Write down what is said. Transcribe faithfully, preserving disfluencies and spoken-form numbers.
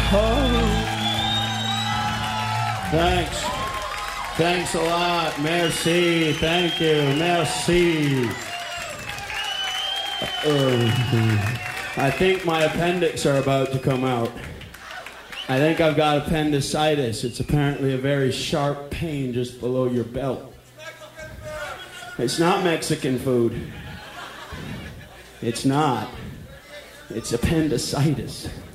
Oh. Thanks. Thanks a lot. Merci. Thank you. Merci. Uh, I think my appendix are about to come out. I think I've got appendicitis. It's apparently a very sharp pain just below your belt. It's not Mexican food. It's not. It's appendicitis.